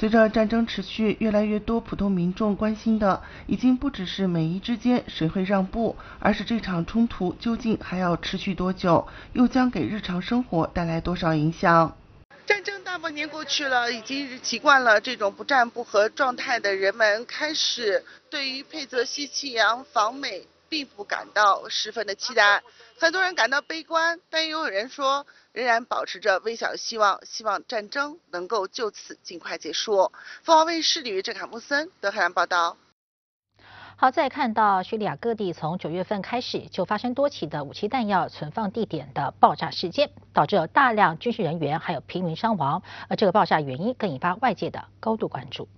随着战争持续，越来越多普通民众关心的已经不只是美伊之间谁会让步，而是这场冲突究竟还要持续多久，又将给日常生活带来多少影响。战争大半年过去了，已经习惯了这种不战不和状态的人们，开始对于佩泽西气扬访美并不感到十分的期待。很多人感到悲观，但也有人说仍然保持着微小希望，希望战争能够就此尽快结束。凤凰卫视李玉郑卡木森德黑兰报道。 好，再看到叙利亚各地从9月份开始就发生多起的武器弹药存放地点的爆炸事件，导致有大量军事人员还有平民伤亡，而这个爆炸原因更引发外界的高度关注。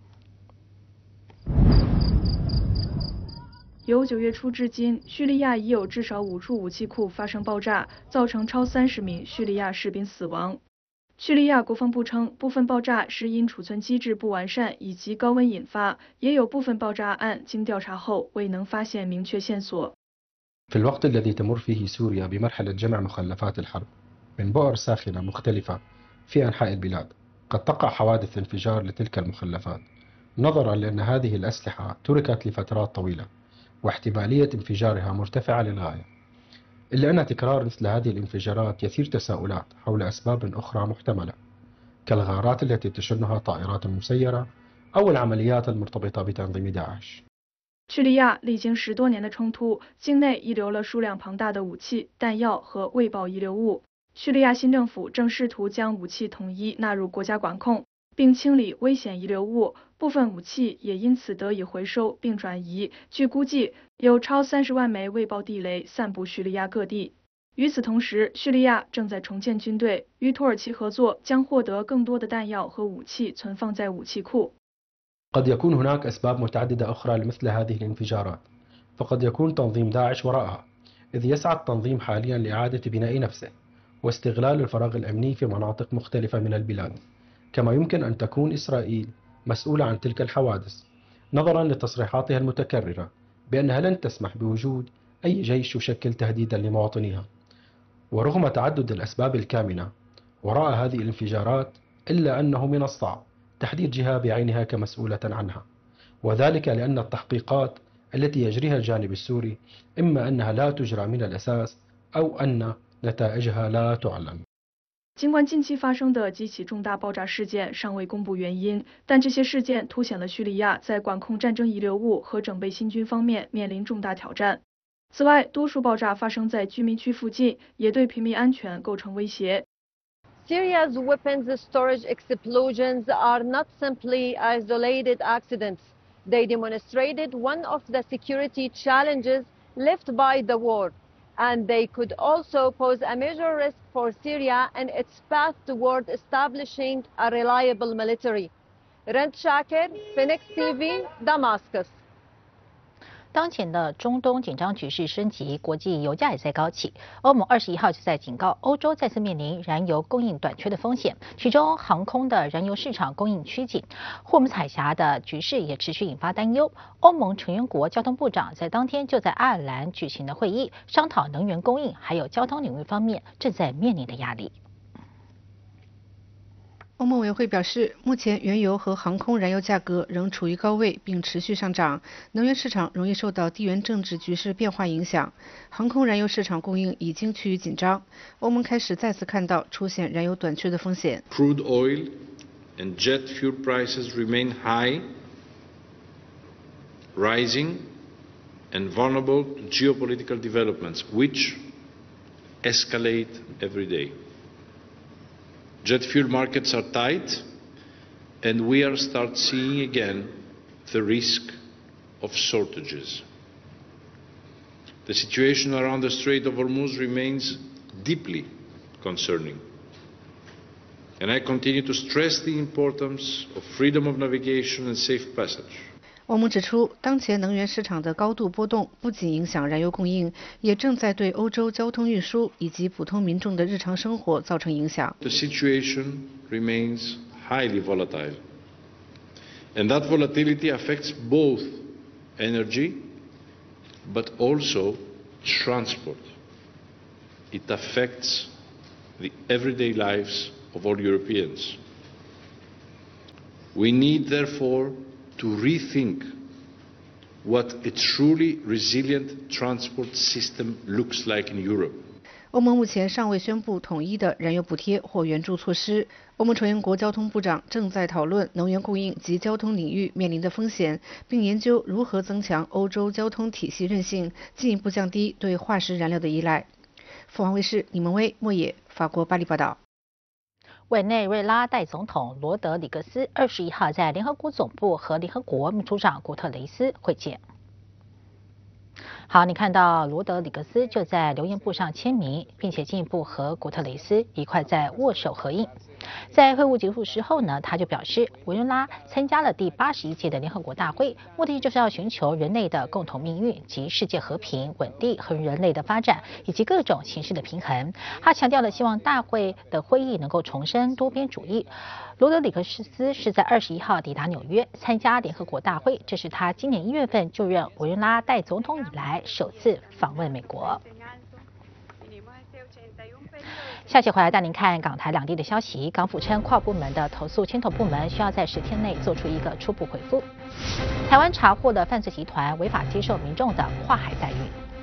由9月初至今，叙利亚已有至少5处武器库发生爆炸，造成超30名叙利亚士兵死亡。叙利亚国防部称，部分爆炸是因储存机制不完善以及高温引发，也有部分爆炸案经调查后未能发现明确线索。 في الوقت الذي تمر فيه سوريا بمرحلة جمع مخلفات الحرب من بؤر ساخنة مختلفة في أنحاء البلاد، قد تقع حوادث انفجار لتلك المخلفات، نظرا لأن هذه الأسلحة تركت لفترات طويلة واحتمالية انفجارها مرتفعة للغاية. إلا أن تكرار مثل هذه الانفجارات يثير تساؤلات حول أسباب أخرى محتملة، كالغارات التي تشنها طائرات مسيرة أو العمليات المرتبطة بتنظيم داعش. 叙利亚历经10多年的冲突，境内遗留了数量庞大的武器、弹药和未爆遗留物。叙利亚新政府正试图将武器统一纳入国家管控，并清理危险遗留物，部分武器也因此得以回收并转移。据估计，有超30万枚未爆地雷散布叙利亚各地。与此同时，叙利亚正在重建军队，与土耳其合作将获得更多的弹药和武器存放在武器库。 قد يكون هناك أسباب متعددة أخرى لمثل هذه الانفجارات، فقد يكون تنظيم داعش وراءها، إذ يسعى التنظيم حاليا لإعادة بناء نفسه واستغلال الفراغ الأمني في مناطق مختلفة من البلاد، كما يمكن أن تكون إسرائيل مسؤولة عن تلك الحوادث، نظرا لتصريحاتها المتكررة بأنها لن تسمح بوجود أي جيش يشكل تهديدا لمواطنيها. ورغم تعدد الأسباب الكامنة وراء هذه الانفجارات، إلا أنه من الصعب تحديد جهة بعينها كمسؤولة عنها، وذلك لأن التحقيقات التي يجريها الجانب السوري إما أنها لا تجرى من الأساس أو أن نتائجها لا تعلن. 尽管近期发生的几起重大爆炸事件尚未公布原因，但这些事件凸显了叙利亚在管控战争遗留物和整备新军方面面临重大挑战。此外，多数爆炸发生在居民区附近，也对平民安全构成威胁。 Syria's weapons storage explosions are not simply isolated accidents. They demonstrated one of the security challenges left by the war, and they could also pose a major risk for Syria and its path toward establishing a reliable military. Rand Shakir, Phoenix TV, Damascus. 当前的中东紧张局势升级，国际油价也在高企。欧盟21号就在警告，欧洲再次面临燃油供应短缺的风险，其中航空的燃油市场供应趋紧，霍姆海峡的局势也持续引发担忧。欧盟成员国交通部长在当天就在爱尔兰举行的会议，商讨能源供应还有交通领域方面正在面临的压力。 欧盟委员会表示，目前原油和航空燃油价格仍处于高位，并持续上涨。能源市场容易受到地缘政治局势变化影响，航空燃油市场供应已经趋于紧张。欧盟开始再次看到出现燃油短缺的风险。 Crude oil and jet fuel prices remain high, rising, and vulnerable to geopolitical developments, which escalate every day. Jet fuel markets are tight, and we are start seeing again the risk of shortages. The situation around the Strait of Hormuz remains deeply concerning, and I continue to stress the importance of freedom of navigation and safe passage. 欧盟指出，当前能源市场的高度波动不仅影响燃油供应，也正在对欧洲交通运输以及普通民众的日常生活造成影响。 The situation remains highly volatile, and that volatility affects both energy, but also transport. It affects the everyday lives of all Europeans. We need, therefore, to rethink what a truly resilient transport system looks like in Europe. 欧盟目前尚未宣布统一的燃油补贴或援助措施。欧盟成员国交通部长正在讨论能源供应及交通领域面临的风险，并研究如何增强欧洲交通体系韧性，进一步降低对化石燃料的依赖。凤凰卫视李蒙威、莫野，法国巴黎报道。 委内瑞拉代总统罗德里格斯21号在联合国总部和联合国秘书长古特雷斯会见。好，你看到罗德里格斯就在留言簿上签名，并且进一步和古特雷斯一块在握手合影。在会晤结束时候呢，他就表示，委内瑞拉参加了第81届的联合国大会，目的就是要寻求人类的共同命运及世界和平、稳定和人类的发展以及各种形式的平衡。他强调了希望大会的会议能够重申多边主义。罗德里格斯是在21号抵达纽约参加联合国大会，这是他今年1月份就任委内瑞拉代总统以来首次访问美国。下期回来带您看港台两地的消息。港府称跨部门的投诉牵头部门需要在10天内做出一个初步回复。台湾查获的犯罪集团违法接受民众的跨海代孕。